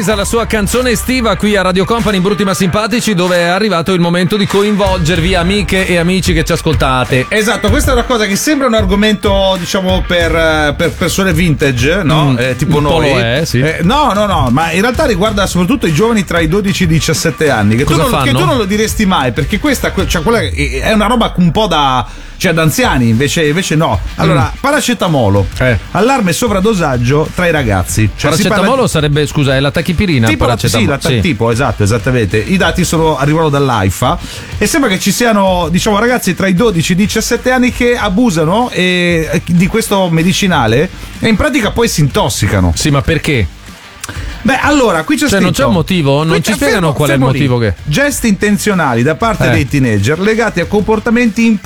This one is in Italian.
Elisa, la sua canzone estiva qui a Radio Company, Brutti ma simpatici, dove è arrivato il momento di coinvolgervi, amiche e amici che ci ascoltate. Esatto, questa è una cosa che sembra un argomento, diciamo, per persone vintage, no? Tipo un noi. po' lo è, sì. No, ma in realtà riguarda soprattutto i giovani tra i 12 e i 17 anni. Che Cosa fanno? Che tu non lo diresti mai, perché questa, cioè, quella è una roba un po' da anziani, invece no. Allora, paracetamolo, allarme sovradosaggio tra i ragazzi. Cioè, paracetamolo sarebbe, scusa, è la tachipirina? Tipo, sì. tipo, esatto, esattamente. I dati arrivano dall'AIFA e sembra che ci siano, diciamo, ragazzi tra i 12 e i 17 anni che abusano di questo medicinale e in pratica poi si intossicano. Sì, ma perché? Beh, allora, qui c'è scritto, non c'è un motivo? Non ci spiegano qual è il motivo che... Gesti intenzionali da parte dei teenager legati a comportamenti